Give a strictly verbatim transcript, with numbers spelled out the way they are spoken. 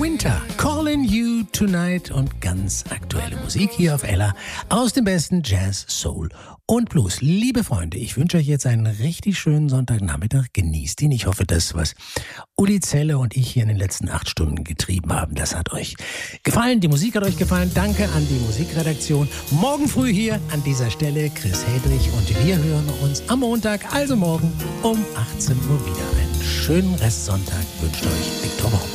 Winter, Calling You Tonight und ganz aktuelle Musik hier auf Ella aus dem besten Jazz, Soul und Blues. Liebe Freunde, ich wünsche euch jetzt einen richtig schönen Sonntagnachmittag. Genießt ihn. Ich hoffe, das, was Uli Zelle und ich hier in den letzten acht Stunden getrieben haben, das hat euch gefallen. Die Musik hat euch gefallen. Danke an die Musikredaktion. Morgen früh hier an dieser Stelle Chris Hedrich und wir hören uns am Montag, also morgen um achtzehn Uhr wieder. Einen schönen Restsonntag wünscht euch Viktor Worms.